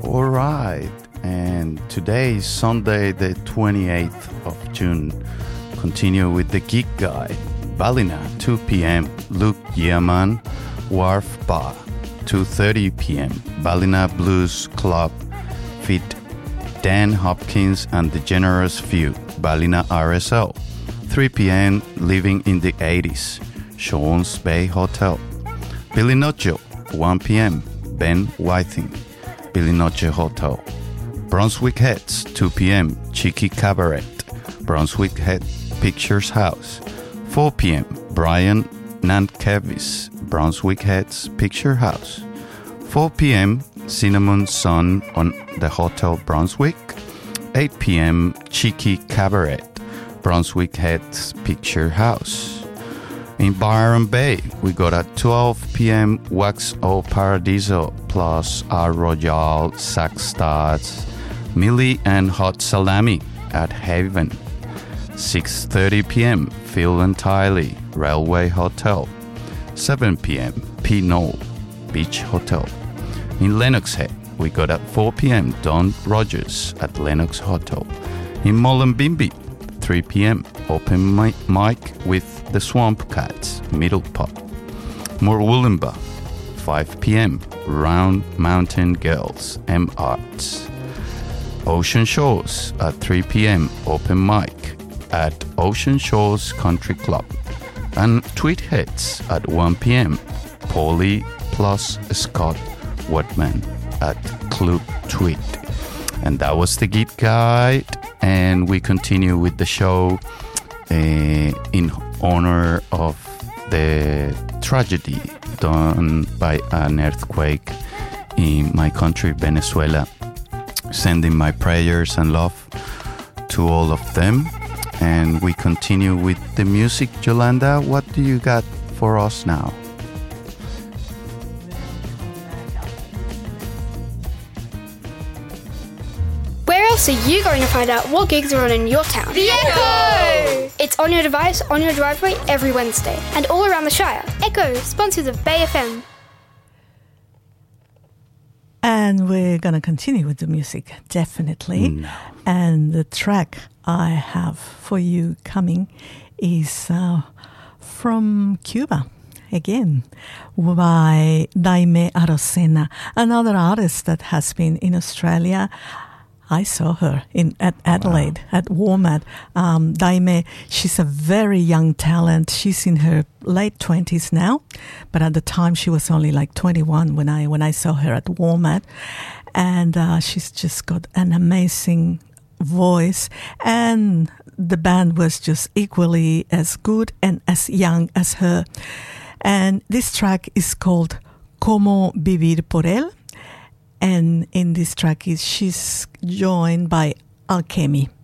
All right, and today is Sunday the 28th of June. Continue with the Geek Guide. Ballina, 2 p.m. Luke Yeaman, Wharf Bar. 2:30 p.m. Ballina Blues Club. Fit Dan Hopkins and the Generous Few. Ballina RSL. 3 p.m. Living in the 80s. Sean's Bay Hotel. Billy Noche, 1 p.m. Ben Whiting. Billy Noche Hotel. Brunswick Heads, 2 p.m. Cheeky Cabaret. Brunswick Head Pictures House. 4 p.m. Brian Nankevis. Brunswick Heads Picture House. 4 p.m. Cinnamon Sun on the Hotel Brunswick. 8 p.m. Cheeky Cabaret. Brunswick Heads Picture House. In Byron Bay, we got at 12 p.m. Wax O Paradiso plus our Royal Sack Stars, Millie and Hot Salami at Haven. 6:30 p.m. Phil and Tylee, Railway Hotel. 7 p.m. Pinot Beach Hotel. In Lennox Head, we got at 4 p.m. Don Rogers at Lennox Hotel. In Mullumbimby, 3 p.m. Open mic with the Swamp Cats, Middle Pub. Moorwoollumba, 5 p.m. Round Mountain Girls, M Arts. Ocean Shores at 3 p.m. Open mic at Ocean Shores Country Club. And Tweetheads at 1 p.m. Paulie plus Scott Whatman at Club Tweet. And that was the Geek Guide. And we continue with the show in honor of the tragedy done by an earthquake in my country, Venezuela. Sending my prayers and love to all of them. And we continue with the music. Yolanda, what do you got for us now? Where else are you going to find out what gigs are on in your town? The Echo! It's on your device, on your driveway, every Wednesday. And all around the Shire. Echo, sponsors of Bay FM. And we're going to continue with the music, definitely. No. And the track I have for you coming is from Cuba, again, by Daime Arocena, another artist that has been in Australia. I saw her at Adelaide, at WARMAD. Daime, she's a very young talent. She's in her late 20s now, but at the time she was only like 21 when I saw her at WARMAD. And she's just got an amazing voice, and the band was just equally as good and as young as her. And this track is called Como Vivir por Él. And in this track, she's joined by Alchemy.